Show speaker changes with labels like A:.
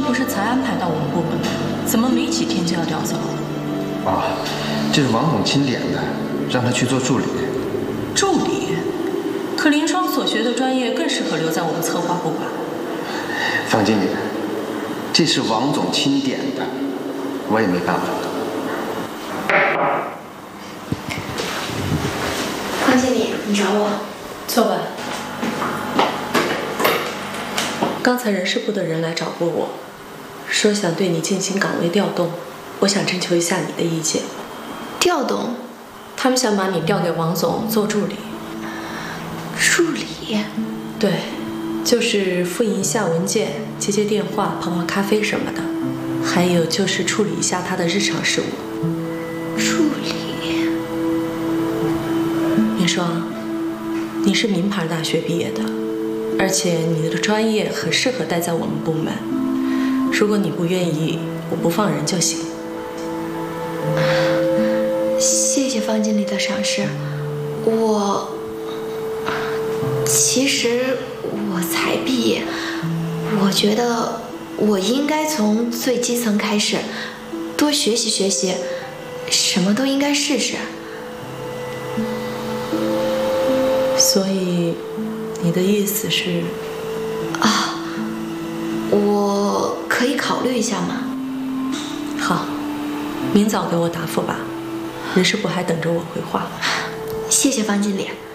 A: 不是才安排到我们部门吗？怎么没几天就要调走？
B: 啊，这是王总钦点的，让他去做助理。
A: 助理？可林双所学的专业更适合留在我们策划部吧？
B: 方经理，这是王总钦点的，我也没办法。
C: 方经理，你找我？
A: 坐吧。刚才人事部的人来找过我，说想对你进行岗位调动，我想征求一下你的意见。
C: 调动？
A: 他们想把你调给王总做助理。
C: 助理？
A: 对，就是复印一下文件、接接电话、泡泡咖啡什么的，还有就是处理一下他的日常事务。
C: 助理？
A: 林双，你是名牌大学毕业的，而且你的专业很适合待在我们部门。如果你不愿意，我不放人就行。
C: 谢谢方经理的赏识。其实我才毕业，我觉得我应该从最基层开始，多学习学习，什么都应该试试。
A: 所以，你的意思是？
C: 啊，我可以考虑一下吗？
A: 好，明早给我答复吧，人事部还等着我回话。
C: 谢谢方经理。